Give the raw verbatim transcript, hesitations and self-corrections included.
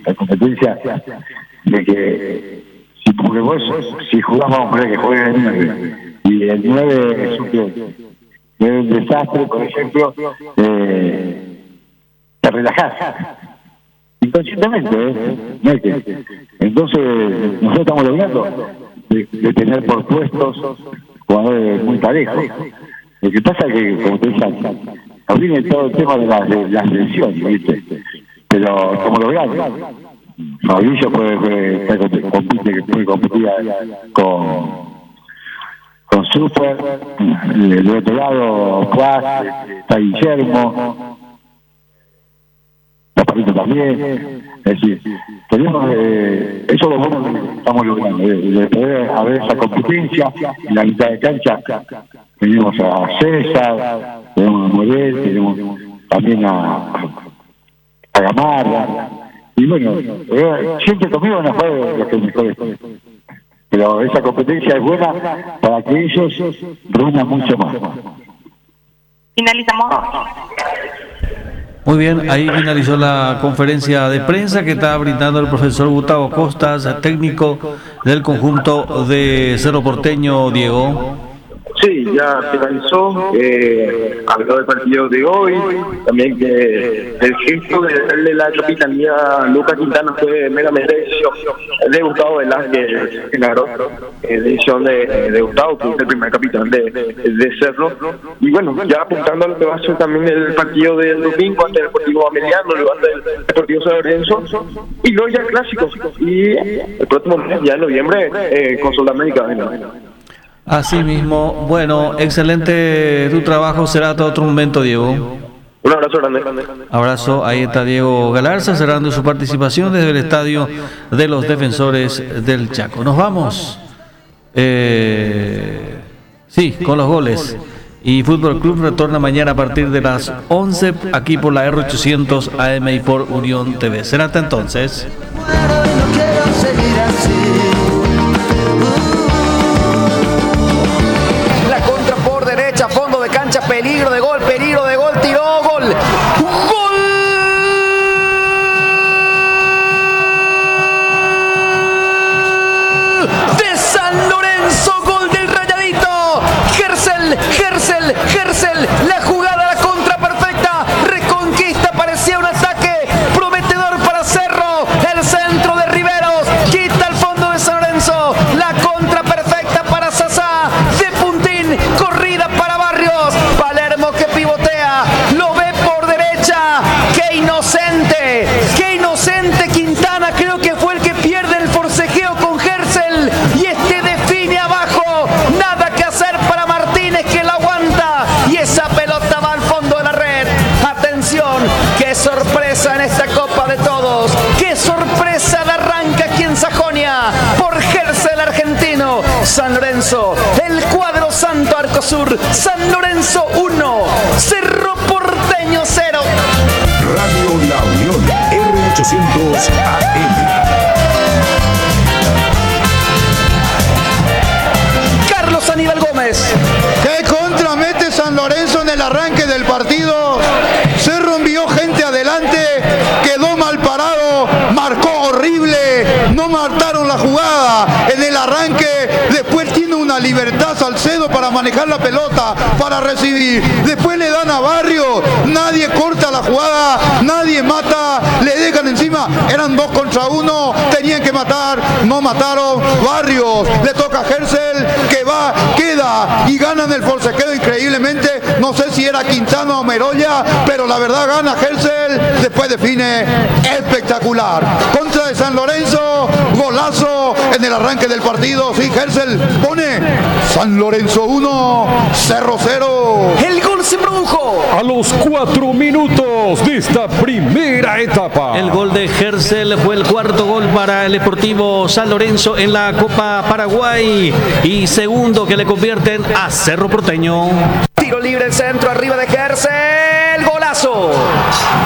la competencia de que si porque vos, si jugás vamos a poner que juegue el nueve y el nueve es un, es un desastre, por ejemplo, eh, te relajás inconscientemente, ¿eh? No es que, entonces nosotros estamos logrando de, de tener por puestos jugadores muy parejos. Lo que pasa es que, como te decía, nos viene todo el tema de las de las lesiones, ¿viste? Pero como lo vean, Mauricio puede, puede, puede, compite, puede competir con, con Super, del otro lado, Paz, está Guillermo, Paparito también. Es decir, tenemos, eh, eso es lo bueno que estamos logrando, de, de poder haber esa competencia. En la mitad de cancha tenemos a César, tenemos a Morel, tenemos también a, a Gamarra. Y bueno, eh, siempre conmigo no fue lo que mejor es. Pero esa competencia es buena para que ellos rindan mucho más. Finalizamos. Muy bien, ahí finalizó la conferencia de prensa que está brindando el profesor Gustavo Costas, técnico del conjunto de Cerro Porteño, Diego. Sí, ya finalizó, eh, habló del partido de hoy, también que el gesto de darle la capitanía a Lucas Quintana fue meramente decisión de Gustavo Velázquez, que ganó, eh, decisión de, de Gustavo, que es el primer capitán de, de Cerro. Y bueno, ya apuntando a lo que va a ser también el partido del domingo ante el Deportivo Ameliano, luego ante el Deportivo San Lorenzo, y luego ya el clásico, y el próximo mes, ya en noviembre, eh, con Sudamérica. Así mismo, bueno, excelente tu trabajo, será hasta otro momento, Diego. Un abrazo grande. Abrazo, ahí está Diego Galarza cerrando su participación desde el estadio de los Defensores del Chaco. Nos vamos, eh, sí, con los goles. Y Fútbol Club retorna mañana a partir de las once aquí por la R ochocientos A M y por Unión T V. Será hasta entonces. Fondo de cancha, peligro de gol, peligro de gol, tiró, gol, gol de San Lorenzo, gol del Rayadito, Gersel, Gersel, Gersel, la jugada, la contra perfecta, reconquista, parecía un ataque prometedor para Cerro, el centro de Riveros, quita el fondo de San Lorenzo, la contra perfecta para Sasá, de puntín, corrida para Palermo que pivotea, lo ve por derecha, qué inocente, qué inocente Quintana, creo que fue el que pierde el forcejeo con Gersel y este define abajo, nada que hacer para Martínez que la aguanta y esa pelota va al fondo de la red. Atención, qué sorpresa en esta Copa de Todos, qué sorpresa de arranque aquí en Sajonia por Gersel argentino. San Lorenzo, el cuadro Santo Arcosur, San Lorenzo uno, Cerro Porteño cero. Radio La Unión, R ochocientos A M. Carlos Aníbal Gómez. ¿Qué contra mete San Lorenzo en el arranque del partido? Cerro envió gente adelante, quedó mal parado, marcó horrible, no mataron la jugada en el arranque, después tiene una libertad Salcedo para manejar la pelota, para recibir, después le dan a Barrios, nadie corta la jugada, nadie mata, le dejan encima, eran dos contra uno, tenían que matar, no mataron, Barrios, le toca a Gersel, que va, queda y ganan el forcejeo increíblemente, no sé si era Quintana o Meroya, pero la verdad gana Gersel, después define espectacular, contra de San Lorenzo, golazo en el arranque del partido, sí, Gersel pone San Lorenzo uno, Cerro cero. El gol se produjo a los cuatro minutos de esta primera etapa. El gol de Gersel fue el cuarto gol para el Deportivo San Lorenzo en la Copa Paraguay y segundo que le convierten a Cerro Porteño. Tiro libre, el centro arriba de Gersel, golazo.